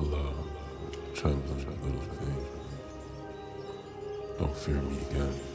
Hello, trembling little thing. Don't fear me again.